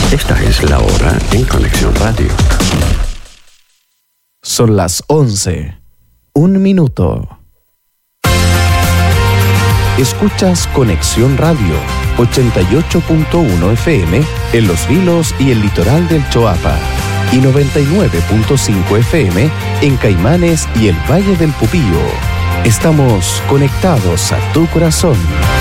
Esta es la hora en Conexión Radio. Son las 11. 1 minuto. Escuchas Conexión Radio, 88.1 FM en Los Vilos y el litoral del Choapa, y 99.5 FM en Caimanes y el Valle del Pupío. Estamos conectados a tu corazón.